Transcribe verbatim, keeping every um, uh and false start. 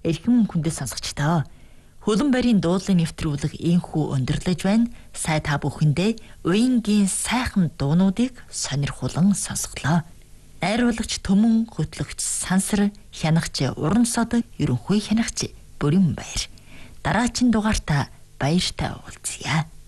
эрхэм хүндэт сонсогчдоо. Хөлөн барийн дуулын нэвтрүүлэг ийхүү өндөрлөж байна. Сай та бүхэндээ уянгийн сайхан дуунуудыг сонирхолон сонсголоо. Найруулагч Төмөн, хөтлөгч Сансар, хянагч Уран сод, ерөнхий хянагч Бүрэн Баяр. Дараачин дугаартаа баяртай уулзъя.